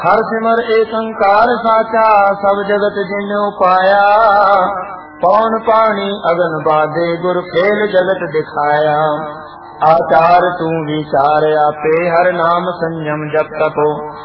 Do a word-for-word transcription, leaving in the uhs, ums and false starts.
हर सिमर एक अंकार साचा, सब जगत जिन्हों पाया। पौन पानी अगन बाधे, गुर खेल जगत दिखाया। आचार तू विचार आपे, हर नाम संयम जप तपो।